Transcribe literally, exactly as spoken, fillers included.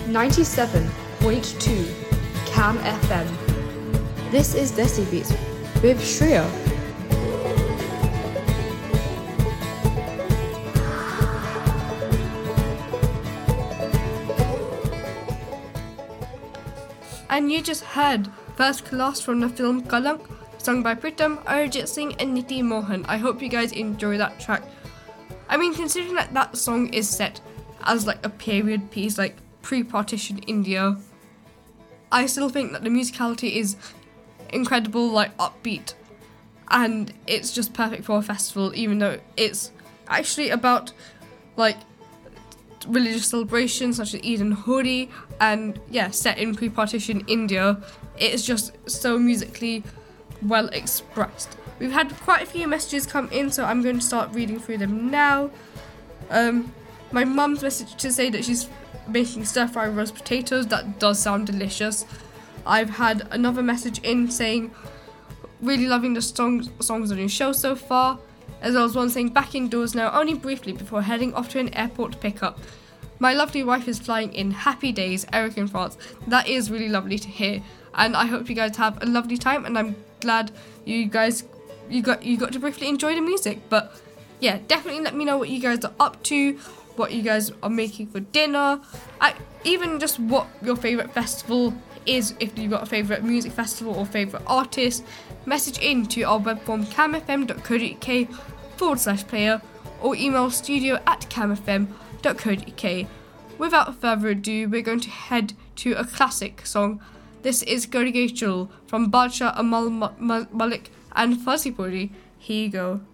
ninety-seven point two Cam F M. This is Desi Beats with Shreya. And you just heard First Class from the film Kalank, sung by Pritam, Arijit Singh and Niti Mohan. I hope you guys enjoy that track. I mean, considering that that song is set as like a period piece, like pre-partition India, I still think that the musicality is incredible, like upbeat, and it's just perfect for a festival, even though it's actually about like religious celebrations such as Eid and Holi, and yeah, set in pre-partition India. It is just so musically well expressed. We've had quite a few messages come in, so I'm going to start reading through them now. Um, my mum's message to say that she's making stir-fry roast potatoes. That does sound delicious. I've had another message in saying really loving the songs songs on your show so far, as well as one saying back indoors now, only briefly before heading off to an airport pickup. My lovely wife is flying in. Happy days, Eric in France. That is really lovely to hear, and I hope you guys have a lovely time, and I'm glad you guys you got you got to briefly enjoy the music. But yeah, definitely let me know what you guys are up to, what you guys are making for dinner, I, even just what your favourite festival is, if you've got a favourite music festival or favourite artist. Message in to our web form camfm.co.uk forward slash player, or email studio at camfm.co.uk. Without further ado, we're going to head to a classic song. This is Gori Gaichul from Badshah Amal Malik and Fuzzy Puri. Here you go.